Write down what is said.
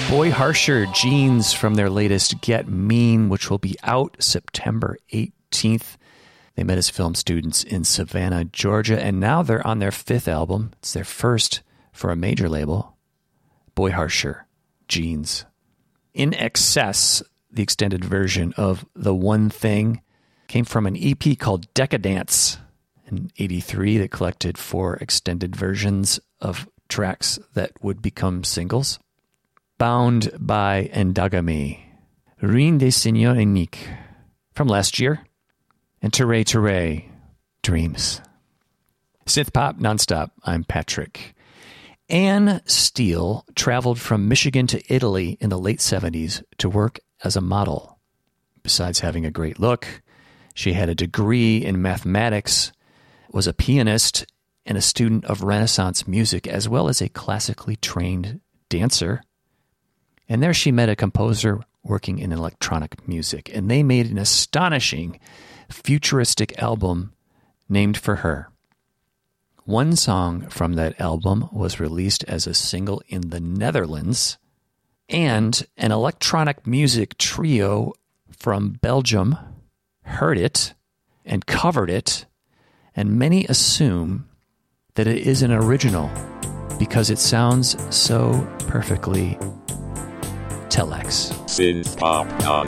Boy Harsher, Jeans, from their latest Get Mean, which will be out September 18th. They met as film students in Savannah, Georgia, and now they're on their 5th album. It's their first for a major label. Boy Harsher, Jeans. In Excess, the extended version of The One Thing, came from an EP called Decadance in '83 that collected 4 extended versions of tracks that would become singles. Bound by Endogamy, Rien de Seigneur Unique from last year, and Tere Tere, Dreams. Synth Pop Nonstop, I'm Patrick. Anne Steele traveled from Michigan to Italy in the late 70s to work as a model. Besides having a great look, she had a degree in mathematics, was a pianist, and a student of Renaissance music, as well as a classically trained dancer. And there she met a composer working in electronic music, and they made an astonishing futuristic album named for her. One song from that album was released as a single in the Netherlands, and an electronic music trio from Belgium heard it and covered it, and many assume that it is an original because it sounds so perfectly Telex. Synth Pop Non-Stop.